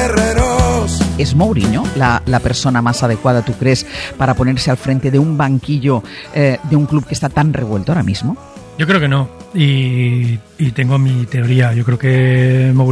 guerreros. ¿Es Mourinho la persona más adecuada, tú crees, para ponerse al frente de un banquillo de un club que está tan revuelto ahora mismo? Yo creo que no, y tengo mi teoría. Yo creo que Mourinho